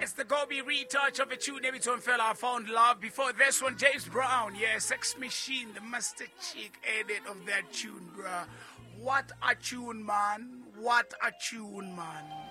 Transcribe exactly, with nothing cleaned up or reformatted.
It's the Gobi retouch of a tune every time fella I found love. Before this one, James Brown, yeah, Sex Machine, the Master Chick edit of that tune, bruh. What a tune, man. What a tune, man.